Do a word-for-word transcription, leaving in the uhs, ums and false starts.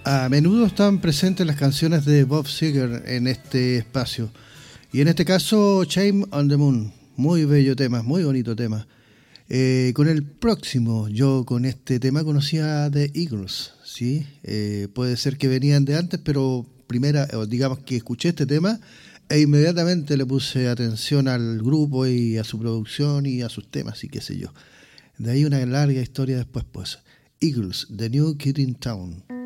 A menudo están presentes las canciones de Bob Seger en este espacio. Y en este caso, Shame on the Moon. Muy bello tema, muy bonito tema. Eh, con el próximo, yo con este tema conocía The Eagles, ¿sí? Eh, puede ser que venían de antes, pero primera, o digamos que escuché este tema e inmediatamente le puse atención al grupo y a su producción y a sus temas y qué sé yo. De ahí una larga historia después, pues. Eagles, The New Kid in Town.